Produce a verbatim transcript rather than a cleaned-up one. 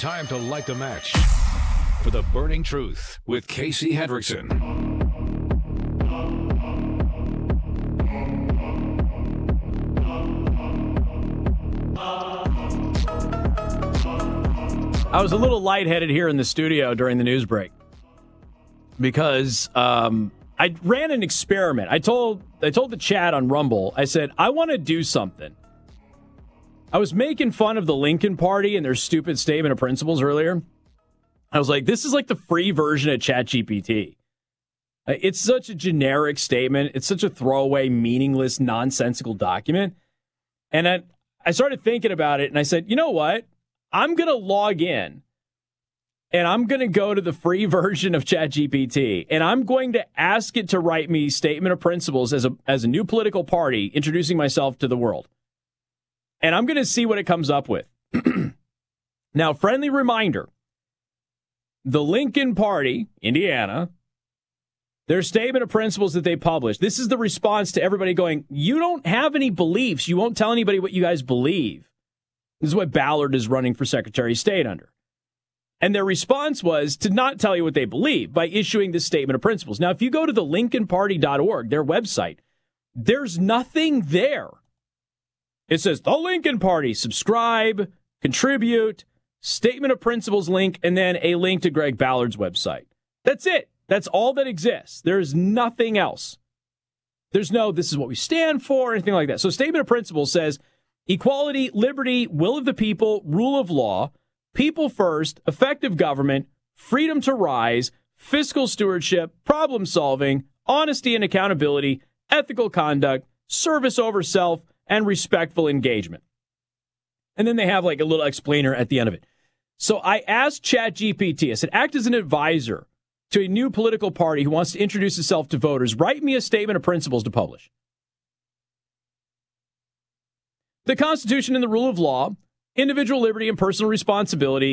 Time to light the match for the burning truth with Casey Hendrickson. I was a little lightheaded here in the studio during the news break because um, I ran an experiment. I told I told the chat on Rumble, I said, I want to do something. I was making fun of the Lincoln Party and their stupid statement of principles earlier. I was like, this is like the free version of ChatGPT. It's such a generic statement. It's such a throwaway, meaningless, nonsensical document. And I, I started thinking about it, and I said, you know what? I'm going to log in, and I'm going to go to the free version of ChatGPT, and I'm going to ask it to write me statement of principles as a as a new political party introducing myself to the world. And I'm going to see what it comes up with. Now, friendly reminder, the Lincoln Party, Indiana, their statement of principles that they published, this is the response to everybody going, you don't have any beliefs. You won't tell anybody what you guys believe. This is what Ballard is running for Secretary of State under. And their response was to not tell you what they believe by issuing this statement of principles. Now, if you go to the lincoln party dot org, their website, there's nothing there. It says, the Lincoln Party, subscribe, contribute, statement of principles link, and then a link to Greg Ballard's website. That's it. That's all that exists. There's nothing else. There's no, this is what we stand for, or anything like that. So statement of principles says, equality, liberty, will of the people, rule of law, people first, effective government, freedom to rise, fiscal stewardship, problem solving, honesty and accountability, ethical conduct, service over self, and respectful engagement. And then they have like a little explainer at the end of it. So I asked ChatGPT, I said, act as an advisor to a new political party who wants to introduce itself to voters. Write me a statement of principles to publish. The Constitution and the rule of law, individual liberty and personal responsibility,